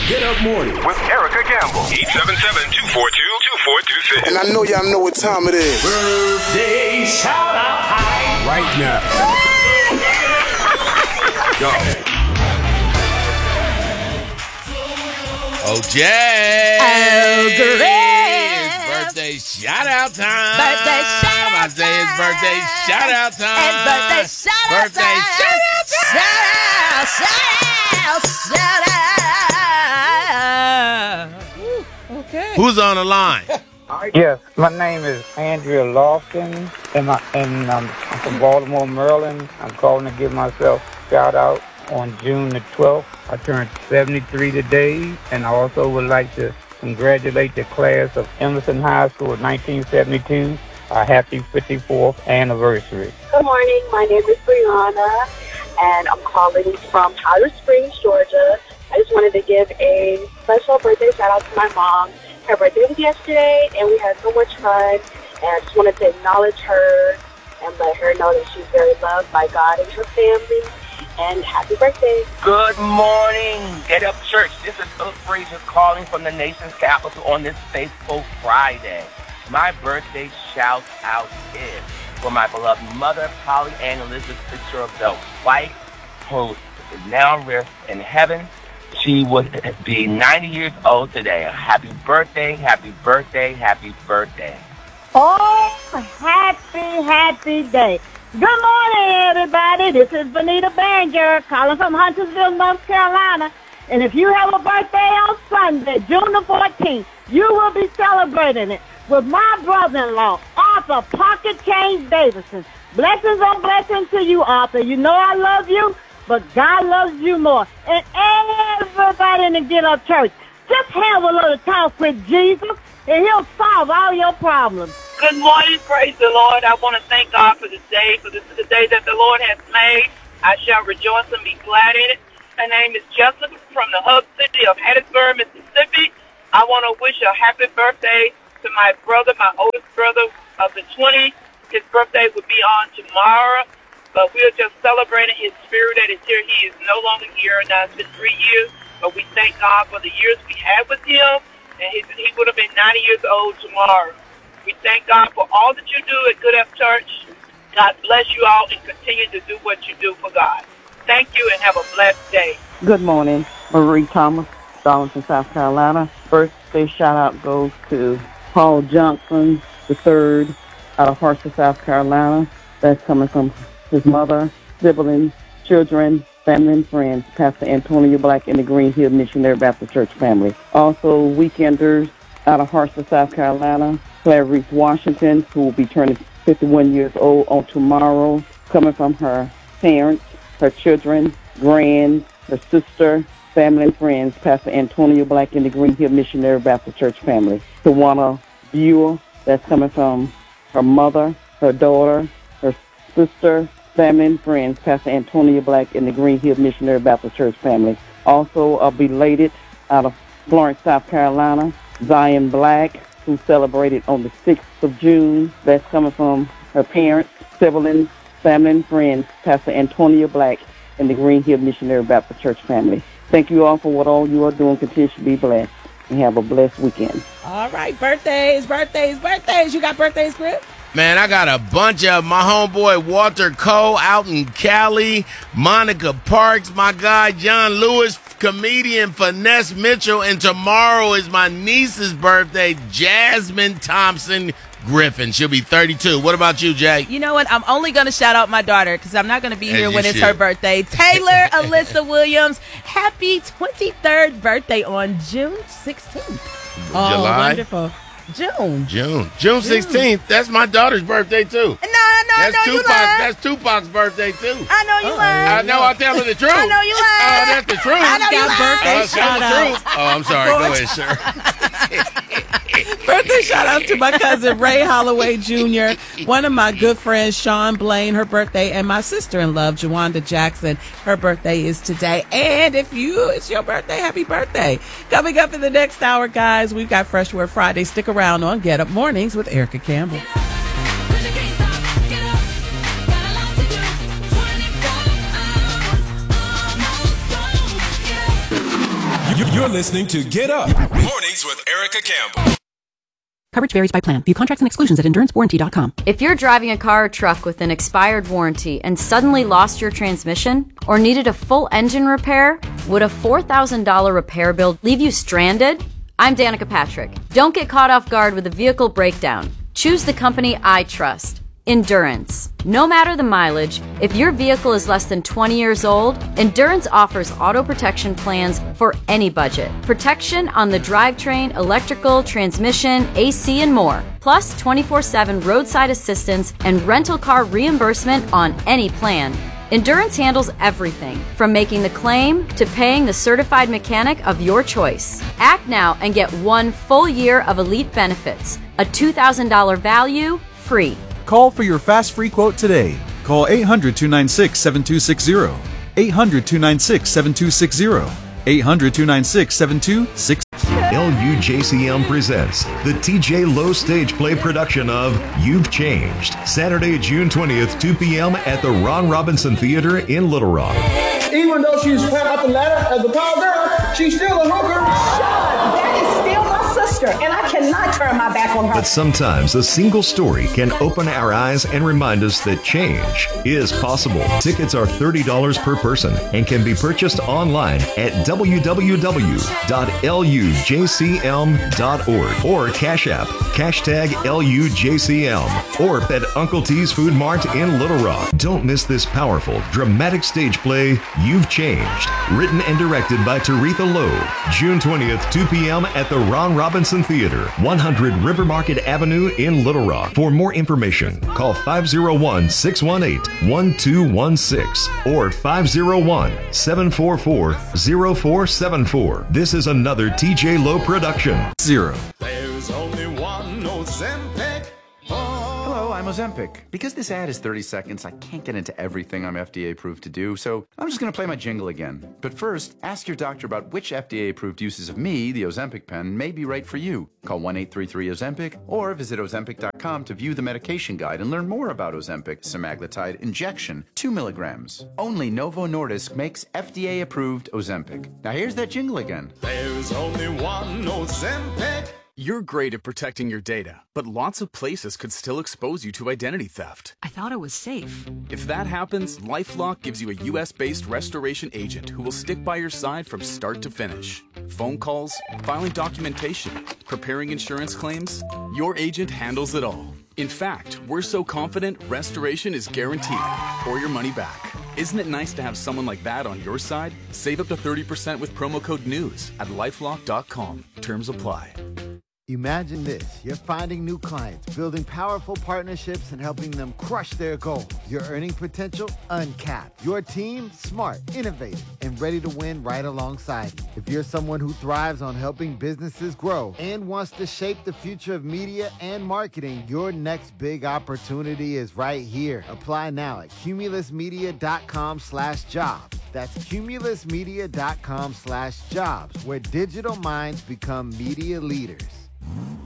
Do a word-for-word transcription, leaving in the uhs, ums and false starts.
Get Up Morning with Erica Gamble. eight seven seven, two four two, two four two six. And I know y'all know what time it is. Birthday shout out time right now. Go. Oh, Jay. Oh, great. It's birthday shout out time. Birthday shout out I say it's birthday shout out time. It's birthday shout out birthday time. shout out time. Shout out, shout out, shout out. Okay. Who's on the line? Yes, my name is Andrea Lofton, and, my, and um, I'm from Baltimore, Maryland. I'm calling to give myself a shout out on June the twelfth. I turned seventy-three today, and I also would like to congratulate the class of Emerson High School of nineteen seventy-two. A happy fifty-fourth anniversary. Good morning. My name is Brianna, and I'm calling from Powder Springs, Georgia. I just wanted to give a special birthday shout out to my mom. Her birthday was yesterday, and we had so much fun. And I just wanted to acknowledge her and let her know that she's very loved by God and her family. And happy birthday. Good morning, Get Up Church. This is Philip Frazier calling from the nation's capital on this faithful Friday. My birthday shout out is for my beloved mother, Polly Ann Elizabeth Fitzgerald Bell White, who is now rest in heaven. She would be ninety years old today. Happy birthday, happy birthday, happy birthday. Oh, happy, happy day. Good morning, everybody. This is Benita Banger calling from Huntersville, North Carolina. And if you have a birthday on Sunday, June the fourteenth, you will be celebrating it with my brother-in-law, Arthur Pocket Change Davidson. Blessings on blessings to you, Arthur. You know I love you, but God loves you more. And everybody in the Get Up Church, just have a little talk with Jesus, and he'll solve all your problems. Good morning, praise the Lord. I want to thank God for this day, for this is the day that the Lord has made. I shall rejoice and be glad in it. My name is Jessica from the hub city of Hattiesburg, Mississippi. I want to wish a happy birthday to my brother, my oldest brother of the twenty. His birthday will be on tomorrow, but we're just celebrating his spirit that is here. He is no longer here. Now it's been three years, but we thank God for the years we had with him, and he, he would have been ninety years old tomorrow. We thank God for all that you do at Good Up Church. God bless you all and continue to do what you do for God. Thank you and have a blessed day. Good morning, Marie Thomas, Darlington, South Carolina. Birthday shout out goes to Paul Johnson the third out of Hartsville, South Carolina. That's coming from his mother, siblings, children, family, and friends, Pastor Antonio Black and the Green Hill Missionary Baptist Church family. Also, weekenders out of Hartsville, South Carolina, Clarice Washington, who will be turning fifty-one years old on tomorrow, coming from her parents, her children, grands, her sister, family, and friends, Pastor Antonio Black and the Green Hill Missionary Baptist Church family. Tawana Buell, that's coming from her mother, her daughter, her sister, family, and friends, Pastor Antonio Black and the Green Hill Missionary Baptist Church family. Also, a belated out of Florence, South Carolina, Zion Black, who celebrated on the sixth of June. That's coming from her parents, siblings, family, and friends, Pastor Antonio Black and the Green Hill Missionary Baptist Church family. Thank you all for what all you are doing. Continue to be blessed and have a blessed weekend. All right, birthdays, birthdays, birthdays. You got birthdays, Chris? Man, I got a bunch of my homeboy Walter Cole out in Cali, Monica Parks, my guy John Lewis, comedian Finesse Mitchell, and tomorrow is my niece's birthday, Jasmine Thompson Griffin. She'll be thirty-two. What about you, Jay? You know what? I'm only going to shout out my daughter because I'm not going to be As here you when it's should. her birthday. Taylor Alyssa Williams, happy twenty-third birthday on June sixteenth. Oh, July? wonderful. June. June. June sixteenth. That's my daughter's birthday, too. No, no, That's no, you Tupac. lying. That's Tupac's birthday, too. I know you I lying. know. I tell her the truth. I know you lying. Oh, that's the truth. I know you lying. Oh, that's Shout the out. truth. Oh, I'm sorry. Go ahead, sir. Birthday shout out to my cousin Ray Holloway Junior, one of my good friends, Sean Blaine, her birthday, and my sister-in-law, Jawanda Jackson. Her birthday is today. And if you, it's your birthday, happy birthday. Coming up in the next hour, guys, we've got Fresh Word Friday. Stick around on Get Up Mornings with Erica Campbell. You're listening to Get Up. Mornings with Erica Campbell. Coverage varies by plan. View contracts and exclusions at endurance warranty dot com. If you're driving a car or truck with an expired warranty and suddenly lost your transmission or needed a full engine repair, would a four thousand dollars repair bill leave you stranded? I'm Danica Patrick. Don't get caught off guard with a vehicle breakdown. Choose the company I trust. Endurance. No matter the mileage, if your vehicle is less than twenty years old, Endurance offers auto protection plans for any budget. Protection on the drivetrain, electrical, transmission, A C, and more. Plus twenty-four seven roadside assistance and rental car reimbursement on any plan. Endurance handles everything, from making the claim to paying the certified mechanic of your choice. Act now and get one full year of elite benefits. A two thousand dollars value, free. Call for your fast free quote today. Call eight hundred, two nine six, seven two six zero. eight hundred, two nine six, seven two six zero. eight hundred, two nine six, seven two six zero. L U J C M presents the T J Lowe stage play production of You've Changed. Saturday, June twentieth, two p.m. at the Ron Robinson Theater in Little Rock. Even though she's climbing up the ladder as a power girl, she's still a hooker. That is still my sister, and I cannot turn my back on her. But sometimes a single story can open our eyes and remind us that change is possible. Tickets are thirty dollars per person and can be purchased online at w w w dot l u j c m dot org or Cash App, hashtag L U J C M, or at Uncle T's Food Mart in Little Rock. Don't miss this powerful, dramatic stage play, You've Changed, written and directed by Taretha Lowe. June twentieth, two p.m. at the Ron Robinson Theater, one hundred River Market Avenue in Little Rock. For more information, call five oh one, six one eight, one two one six or five oh one, seven four four, oh four seven four. This is another T J Lowe production. Zero. There's only one Ozempic. Hello, I'm Ozempic. Because this ad is thirty seconds, I can't get into everything I'm F D A approved to do, so I'm just going to play my jingle again. But first, ask your doctor about which F D A approved uses of me, the Ozempic pen, may be right for you. Call one eight three three Ozempic or visit ozempic dot com to view the medication guide and learn more about Ozempic semaglutide injection, two milligrams. Only Novo Nordisk makes F D A approved Ozempic. Now here's that jingle again. There's only one Ozempic. You're great at protecting your data, but lots of places could still expose you to identity theft. I thought it was safe. If that happens, LifeLock gives you a U S based restoration agent who will stick by your side from start to finish. Phone calls, filing documentation, preparing insurance claims, your agent handles it all. In fact, we're so confident restoration is guaranteed or your money back. Isn't it nice to have someone like that on your side? Save up to thirty percent with promo code NEWS at lifelock dot com. Terms apply. Imagine this. You're finding new clients, building powerful partnerships, and helping them crush their goals. Your earning potential, uncapped. Your team, smart, innovative, and ready to win right alongside you. If you're someone who thrives on helping businesses grow and wants to shape the future of media and marketing, your next big opportunity is right here. Apply now at cumulus media dot com slash jobs. That's cumulus media dot com slash jobs, where digital minds become media leaders.